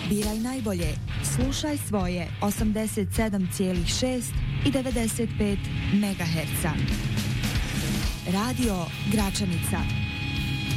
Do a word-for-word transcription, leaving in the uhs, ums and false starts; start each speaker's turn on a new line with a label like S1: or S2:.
S1: Biraj najbolje. Slušaj svoje osamdeset sedam zarez šest i devedeset pet megaherca. Radio Gračanica.